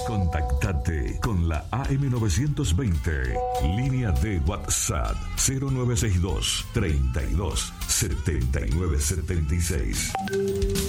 Contactate con la AM920. Línea de WhatsApp 0962 32 79 76.